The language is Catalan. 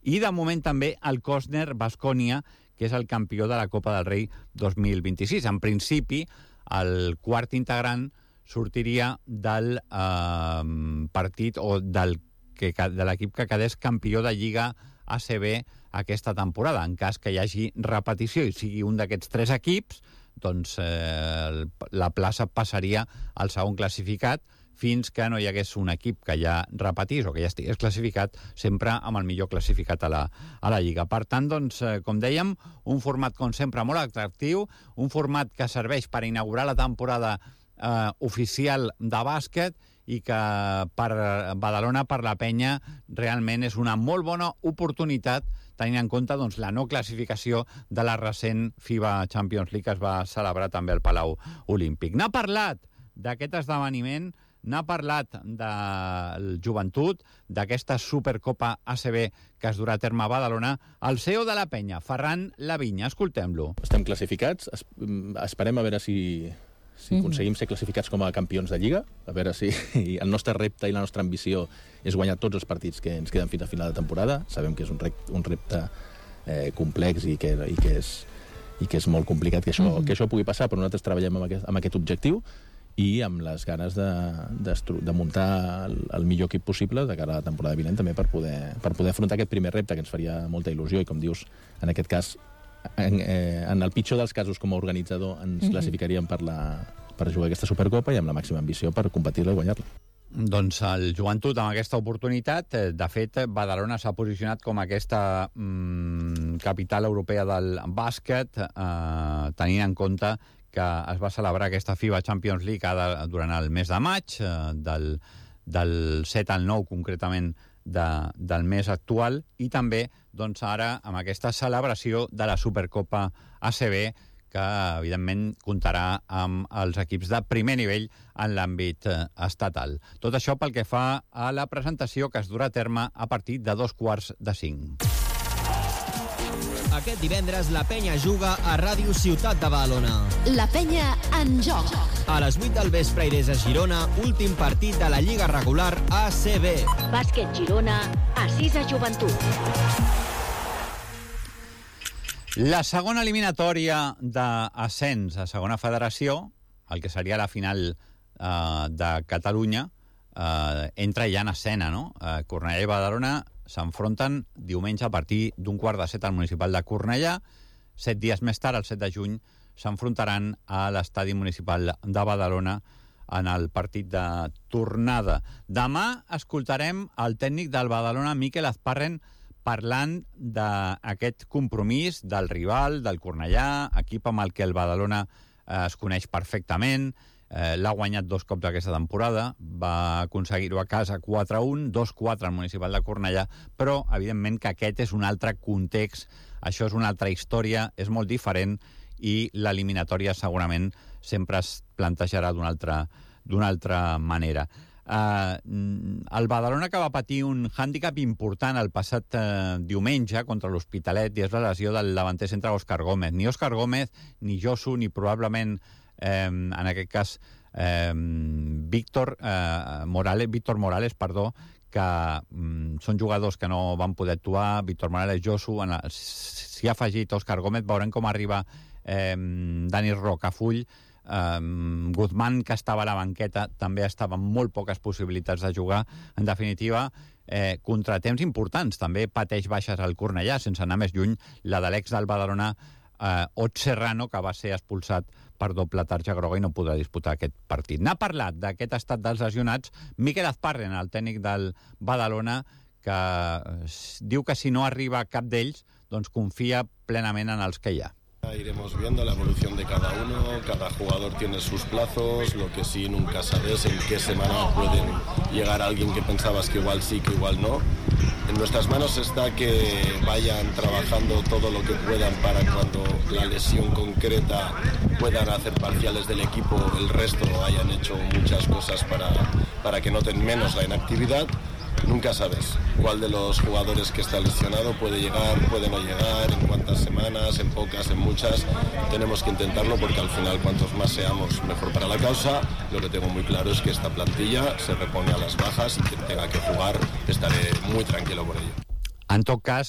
i de moment també el Cosner Baskonia, que és el campió de la Copa del Rei 2026. En principi, el quart integrant sortiria del partit o de l'equip que quedés campió de Lliga ACB aquesta temporada. En cas que hi hagi repetició i sigui un d'aquests 3 equips, doncs la plaça passaria al segon classificat fins que no hi hagués un equip que ja repetís o que ja estigués classificat, sempre amb el millor classificat a la Lliga. Per tant, doncs, com dèiem, un format, com sempre, molt atractiu, un format que serveix per inaugurar la temporada oficial de bàsquet i que per Badalona, per la penya, realment és una molt bona oportunitat, tenint en compte doncs, la no classificació de la recent FIBA Champions League que es va celebrar també al Palau Olímpic. N'ha parlat d'aquest esdeveniment, n'ha parlat del Joventut, d'aquesta Supercopa ACB que es durà a terme a Badalona, el CEO de la penya, Ferran Lavinya. Escoltem-lo. Estem classificats, esperem a veure si aconseguim ser classificats com a campions de Lliga, a veure si el nostre repte i la nostra ambició és guanyar tots els partits que ens queden fins a final de temporada. Sabem que és un repte complex i que és molt complicat que això pugui passar, però nosaltres treballem amb aquest objectiu i amb les ganes de muntar el millor equip possible de cara a la temporada vinent també per poder afrontar aquest primer repte que ens faria molta il·lusió i, com dius, en aquest cas en el pitjor dels casos com a organitzador ens classificaríem per jugar aquesta Supercopa i amb la màxima ambició per competir-la i guanyar-la. Doncs el Joventut, amb aquesta oportunitat, de fet, Badalona s'ha posicionat com aquesta capital europea del bàsquet, tenint en compte que es va celebrar aquesta FIBA Champions League durant el mes de maig, del 7 al 9 concretament del mes actual, i també doncs, ara amb aquesta celebració de la Supercopa ACB, que evidentment comptarà amb els equips de primer nivell en l'àmbit estatal. Tot això pel que fa a la presentació que es durà a terme a partir de 4:45. Aquest divendres la penya juga a Ràdio Ciutat de Badalona. La penya en joc. A les 8 del vespre irés a Girona, últim partit de la Lliga regular ACB. Bàsquet Girona, A6 a Joventut. La segona eliminatòria d'ascens a segona federació, el que seria la final de Catalunya, entra ja en escena, no? Cornellà i Badalona s'enfronten diumenge a partir d'un 6:15 al municipal de Cornellà. 7 dies més tard, el 7 de juny, s'enfrontaran a l'estadi municipal de Badalona en el partit de tornada. Demà escoltarem el tècnic del Badalona, Miquel Azparren, parlant d'aquest compromís del rival, del Cornellà, equip amb el que el Badalona es coneix perfectament. L'ha guanyat 2 cops aquesta temporada, va aconseguir-ho a casa 4-1, 2-4 al municipal de Cornellà, però evidentment que aquest és un altre context, això és una altra història, és molt diferent i l'eliminatòria segurament sempre es plantejarà d'una altra manera. El Badalona, que va patir un hàndicap important el passat diumenge contra l'Hospitalet, i és la lesió del davanter centre Òscar Gómez. Ni Òscar Gómez, ni Josu, ni probablement en aquest cas Víctor Morales, que són jugadors que no van poder actuar. Víctor Morales, Josu, s'hi ha afegit Òscar Gómez, veurem com arriba Dani Rocafull. Guzmán, que estava a la banqueta, també estava amb molt poques possibilitats de jugar. En definitiva, contratemps importants. També pateix baixes al Cornellà, sense anar més lluny, la de l'ex del Badalona, Ot Serrano, que va ser expulsat per doble tarja groga i no podrà disputar aquest partit. N'ha parlat d'aquest estat dels lesionats Miquel Azparren, el tècnic del Badalona, que diu que si no arriba cap d'ells, doncs confia plenament en els que hi ha. Iremos viendo la evolución de cada uno, cada jugador tiene sus plazos, lo que sí nunca sabes en qué semana pueden llegar alguien que pensabas que igual sí, que igual no. En nuestras manos está que vayan trabajando todo lo que puedan para cuando la lesión concreta puedan hacer parciales del equipo, el resto hayan hecho muchas cosas para que noten menos la inactividad. Nunca sabes cuál de los jugadores que está lesionado puede llegar, puede no llegar, en cuántas semanas, en pocas, en muchas. Tenemos que intentarlo porque al final cuantos más seamos mejor para la causa. Lo que tengo muy claro es que esta plantilla se repone a las bajas y quien tenga que jugar estaré muy tranquilo por ello. En tot cas,